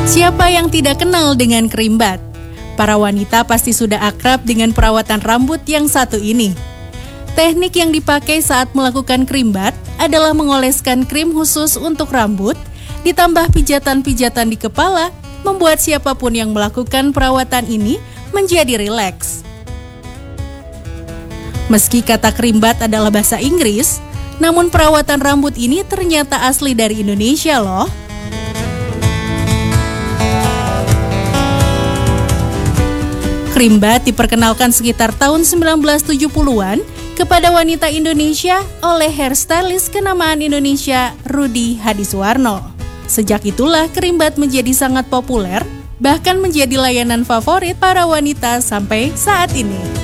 Siapa yang tidak kenal dengan krim bat? Para wanita pasti sudah akrab dengan perawatan rambut yang satu ini. Teknik yang dipakai saat melakukan krim bat adalah mengoleskan krim khusus untuk rambut, ditambah pijatan-pijatan di kepala, membuat siapapun yang melakukan perawatan ini menjadi rileks. Meski kata krim bat adalah bahasa Inggris, namun perawatan rambut ini ternyata asli dari Indonesia loh. Krim bat diperkenalkan sekitar tahun 1970-an kepada wanita Indonesia oleh hairstylist kenamaan Indonesia Rudy Hadisuwarno. Sejak itulah krim bat menjadi sangat populer, bahkan menjadi layanan favorit para wanita sampai saat ini.